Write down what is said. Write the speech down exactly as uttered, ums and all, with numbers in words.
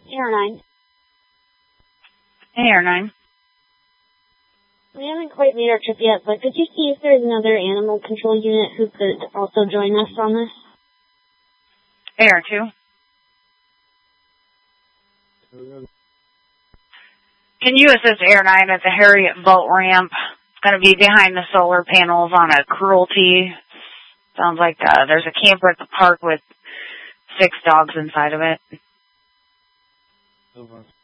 Air nine. Air nine. We haven't quite made our trip yet, but could you see if there's another animal control unit who could also join us on this? Air two. Can you assist Air nine at the Harriet boat ramp? It's going to be behind the solar panels on a cruelty. Sounds like uh, there's a camper at the park with six dogs inside of it. Over.